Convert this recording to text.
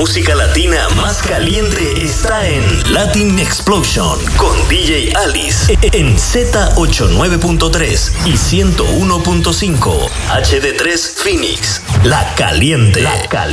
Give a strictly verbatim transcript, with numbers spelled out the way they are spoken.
música latina más caliente está en Latin Explosion con D J Alice en Z ochenta y nueve punto tres y ciento uno punto cinco H D tres Phoenix. La Caliente. La Caliente.